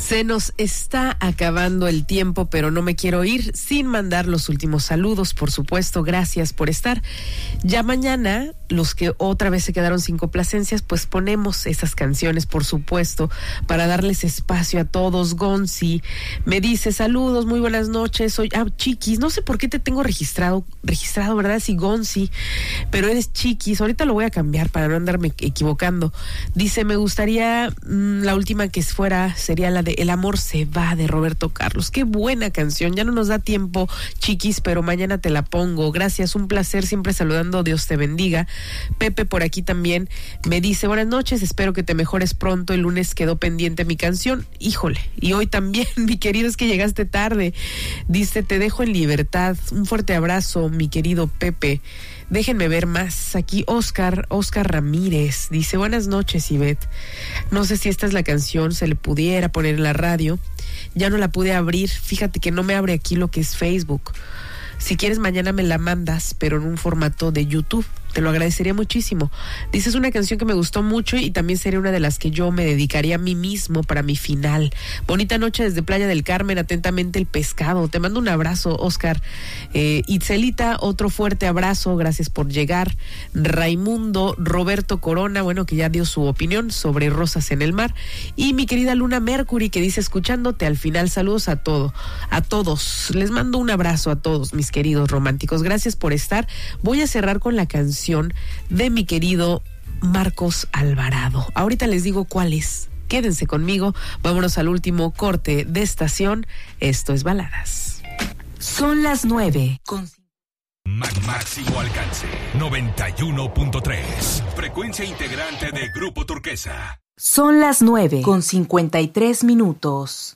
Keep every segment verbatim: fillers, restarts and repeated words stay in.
Se nos está acabando el tiempo, pero no me quiero ir sin mandar los últimos saludos, por supuesto. Gracias por estar. Ya mañana, los que otra vez se quedaron sin complacencias, pues ponemos esas canciones, por supuesto, para darles espacio a todos. Gonzi me dice, saludos, muy buenas noches. Soy, ah, Chiquis, no sé por qué te tengo registrado, registrado, ¿verdad? Sí, Gonzi, pero eres Chiquis. Ahorita lo voy a cambiar para no andarme equivocando. Dice, me gustaría, mmm, la última que fuera sería la de El amor se va, de Roberto Carlos. Qué buena canción. Ya no nos da tiempo, Chiquis, pero mañana te la pongo. Gracias, un placer, siempre saludando. Dios te bendiga. Pepe por aquí también me dice, buenas noches, espero que te mejores pronto. El lunes quedó pendiente mi canción. Híjole, y hoy también, mi querido, es que llegaste tarde. Dice, te dejo en libertad. Un fuerte abrazo, mi querido Pepe. Déjenme ver más. Aquí Oscar, Oscar Ramírez dice, buenas noches, Ivette. No sé si esta es la canción, se le pudiera poner en la radio. Ya no la pude abrir. Fíjate que no me abre aquí lo que es Facebook. Si quieres mañana me la mandas, pero en un formato de YouTube. Te lo agradecería muchísimo. Dices, una canción que me gustó mucho y también sería una de las que yo me dedicaría a mí mismo para mi final. Bonita noche desde Playa del Carmen, atentamente El Pescado. Te mando un abrazo, Oscar. Eh, Itzelita, otro fuerte abrazo, gracias por llegar. Raimundo, Roberto Corona, bueno, que ya dio su opinión sobre Rosas en el Mar. Y mi querida Luna Mercury, que dice, escuchándote al final, saludos a todo, a todos. Les mando un abrazo a todos, mis queridos románticos. Gracias por estar. Voy a cerrar con la canción de mi querido Marcos Alvarado. Ahorita les digo cuál es. Quédense conmigo. Vámonos al último corte de estación. Esto es Baladas. Son las nueve. Con... Máximo alcance. noventa y uno punto tres. Frecuencia integrante de Grupo Turquesa. Son las nueve con cincuenta y tres minutos.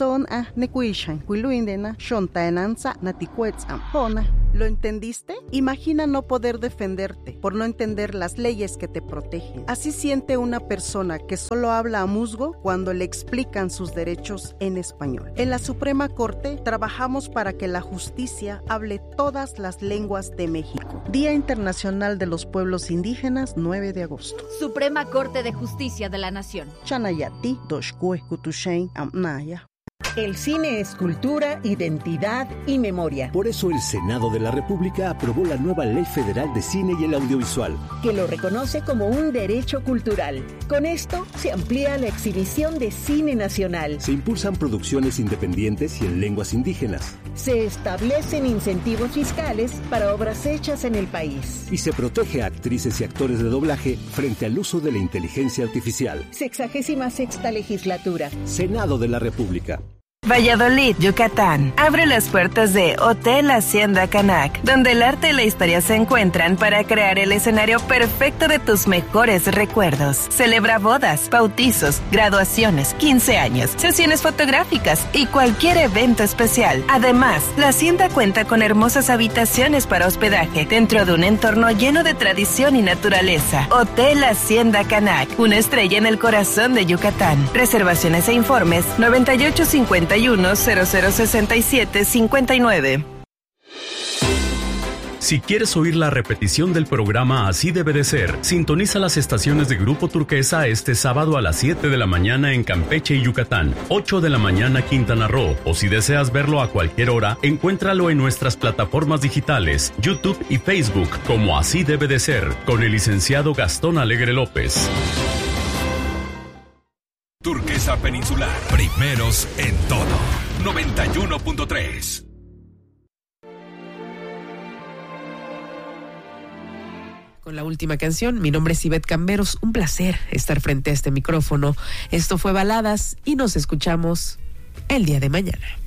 ¿Lo entendiste? Imagina no poder defenderte por no entender las leyes que te protegen. Así siente una persona que solo habla a musgo cuando le explican sus derechos en español. En la Suprema Corte trabajamos para que la justicia hable todas las lenguas de México. Día Internacional de los Pueblos Indígenas, nueve de agosto. Suprema Corte de Justicia de la Nación. Chanayati, Doshkue, Kutushain, Amnaya. El cine es cultura, identidad y memoria. Por eso el Senado de la República aprobó la nueva Ley Federal de Cine y el Audiovisual, que lo reconoce como un derecho cultural. Con esto se amplía la exhibición de cine nacional. Se impulsan producciones independientes y en lenguas indígenas. Se establecen incentivos fiscales para obras hechas en el país. Y se protege a actrices y actores de doblaje frente al uso de la inteligencia artificial. Sexagésima sexta legislatura. Senado de la República. Valladolid, Yucatán. Abre las puertas de Hotel Hacienda Canac, donde el arte y la historia se encuentran para crear el escenario perfecto de tus mejores recuerdos. Celebra bodas, bautizos, graduaciones, quince años, sesiones fotográficas y cualquier evento especial. Además, la hacienda cuenta con hermosas habitaciones para hospedaje dentro de un entorno lleno de tradición y naturaleza. Hotel Hacienda Canac, una estrella en el corazón de Yucatán. Reservaciones e informes noventa y ocho cincuenta y uno cero cero sesenta y siete cincuenta y nueve. Si quieres oír la repetición del programa Así debe de ser, sintoniza las estaciones de Grupo Turquesa este sábado a las siete de la mañana en Campeche y Yucatán, ocho de la mañana Quintana Roo, o si deseas verlo a cualquier hora, encuéntralo en nuestras plataformas digitales, YouTube y Facebook, como Así debe de ser, con el licenciado Gastón Alegre López. Turquesa Peninsular, primeros en todo. noventa y uno punto tres. Con la última canción, mi nombre es Ivette Camberos. Un placer estar frente a este micrófono. Esto fue Baladas y nos escuchamos el día de mañana.